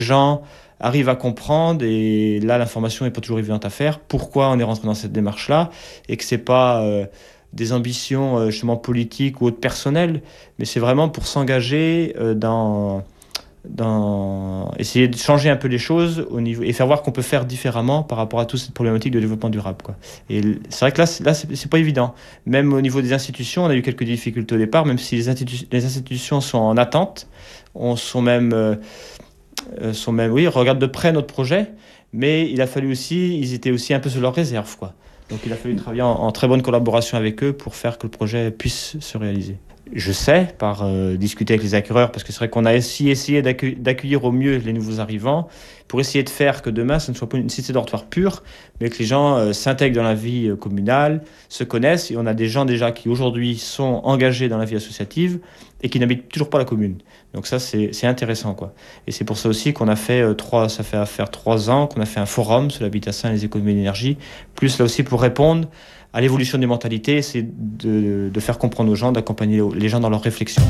Les gens arrivent à comprendre, et là, l'information n'est pas toujours évidente à faire, pourquoi on est rentré dans cette démarche-là, et que c'est pas des ambitions justement politiques ou autres personnelles, mais c'est vraiment pour s'engager dans essayer de changer un peu les choses au niveau et faire voir qu'on peut faire différemment par rapport à toute cette problématique de développement durable, quoi. Et c'est vrai que là c'est pas évident. Même au niveau des institutions, on a eu quelques difficultés au départ, même si les institutions sont en attente, on sont même, oui, regardent de près notre projet, mais il a fallu aussi, ils étaient aussi un peu sur leur réserve, quoi. Donc il a fallu travailler en très bonne collaboration avec eux pour faire que le projet puisse se réaliser. Je sais, par discuter avec les acquéreurs, parce que c'est vrai qu'on a aussi essayé d'accueillir au mieux les nouveaux arrivants, pour essayer de faire que demain, ce ne soit pas une cité dortoir pure, mais que les gens s'intègrent dans la vie communale, se connaissent, et on a des gens déjà qui aujourd'hui sont engagés dans la vie associative et qui n'habitent toujours pas la commune. Donc ça, c'est intéressant, quoi. Et c'est pour ça aussi qu'on a fait ça fait à faire 3 ans, qu'on a fait un forum sur l'habitat sain et les économies d'énergie, plus là aussi pour répondre à l'évolution des mentalités, c'est de faire comprendre aux gens, d'accompagner les gens dans leur réflexion.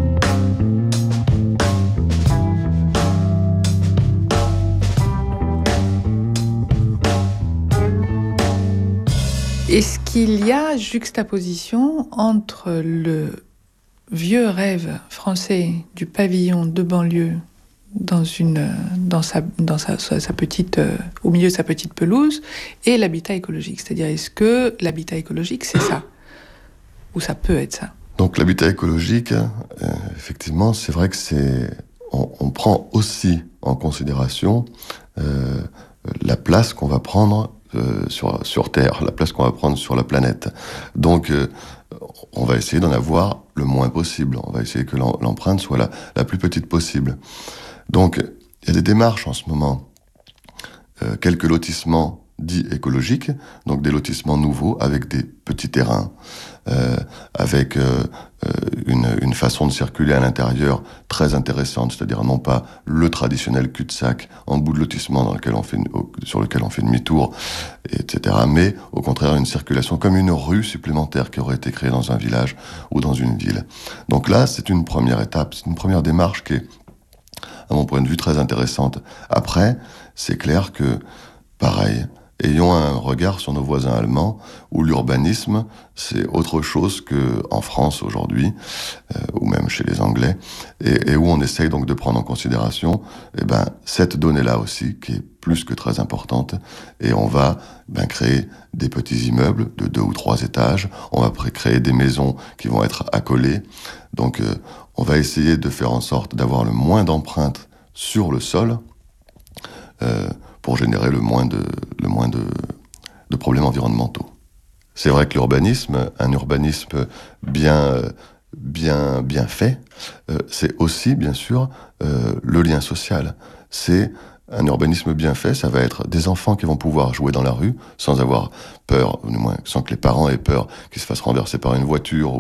Est-ce qu'il y a juxtaposition entre le vieux rêve français du pavillon de banlieue dans sa petite, au milieu de sa petite pelouse, et l'habitat écologique? C'est-à-dire, est-ce que l'habitat écologique, c'est ça? Ou ça peut être ça? Donc l'habitat écologique, effectivement, c'est vrai que on prend aussi en considération la place qu'on va prendre sur Terre, la place qu'on va prendre sur la planète. Donc on va essayer d'en avoir le moins possible. On va essayer que l'empreinte soit la plus petite possible. Donc, il y a des démarches en ce moment, quelques lotissements dits écologiques, donc des lotissements nouveaux avec des petits terrains, avec une façon de circuler à l'intérieur très intéressante, c'est-à-dire non pas le traditionnel cul-de-sac en bout de lotissement sur lequel on fait demi-tour, etc., mais au contraire une circulation comme une rue supplémentaire qui aurait été créée dans un village ou dans une ville. Donc là, c'est une première étape, c'est une première démarche qui est, à mon point de vue, très intéressante. Après, c'est clair que, pareil, ayons un regard sur nos voisins allemands, où l'urbanisme, c'est autre chose qu'en France aujourd'hui, ou même chez les Anglais, et où on essaye donc de prendre en considération cette donnée-là aussi, qui est plus que très importante, et on va créer des petits immeubles de 2 ou 3 étages, on va créer des maisons qui vont être accolées, donc on va essayer de faire en sorte d'avoir le moins d'empreintes sur le sol, pour générer le moins de problèmes environnementaux. C'est vrai que l'urbanisme, un urbanisme bien fait, c'est aussi, bien sûr, le lien social. C'est un urbanisme bien fait, ça va être des enfants qui vont pouvoir jouer dans la rue sans avoir peur, ou du moins sans que les parents aient peur qu'ils se fassent renverser par une voiture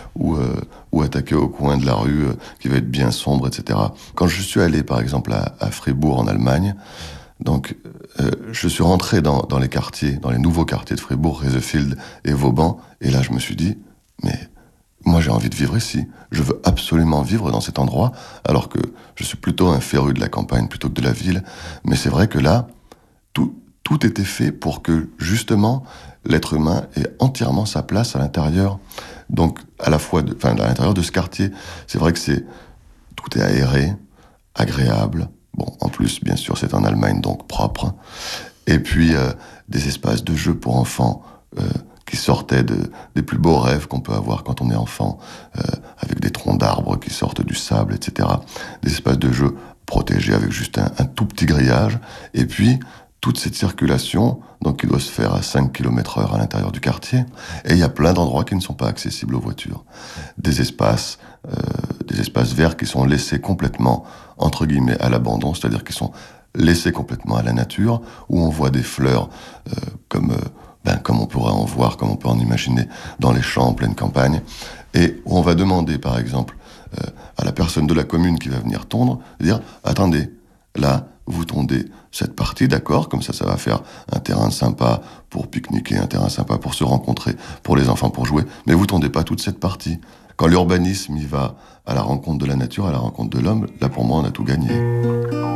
ou attaquer au coin de la rue qui va être bien sombre, etc. Quand je suis allé, par exemple, à Fribourg, en Allemagne, donc, je suis rentré dans les quartiers, dans les nouveaux quartiers de Fribourg, Resefield et Vauban, et là je me suis dit, mais moi j'ai envie de vivre ici, je veux absolument vivre dans cet endroit, alors que je suis plutôt un féru de la campagne plutôt que de la ville, mais c'est vrai que là, tout était fait pour que, justement, l'être humain ait entièrement sa place à l'intérieur, donc à l'intérieur de ce quartier. C'est vrai que tout est aéré, agréable. Bon, en plus, bien sûr, c'est en Allemagne, donc propre. Et puis, des espaces de jeu pour enfants qui sortaient des plus beaux rêves qu'on peut avoir quand on est enfant, avec des troncs d'arbres qui sortent du sable, etc. Des espaces de jeu protégés avec juste un tout petit grillage. Et puis, toute cette circulation, donc qui doit se faire à 5 km/h à l'intérieur du quartier. Et il y a plein d'endroits qui ne sont pas accessibles aux voitures. Des espaces verts qui sont laissés complètement, entre guillemets, à l'abandon, c'est-à-dire qui sont laissés complètement à la nature, où on voit des fleurs comme on pourrait en voir, comme on peut en imaginer dans les champs en pleine campagne, et où on va demander, par exemple, à la personne de la commune qui va venir tondre, de dire « Attendez, là, vous tondez cette partie, d'accord, comme ça va faire un terrain sympa pour pique-niquer, un terrain sympa pour se rencontrer, pour les enfants pour jouer, mais vous tondez pas toute cette partie. » Quand l'urbanisme y va à la rencontre de la nature, à la rencontre de l'homme, là pour moi on a tout gagné.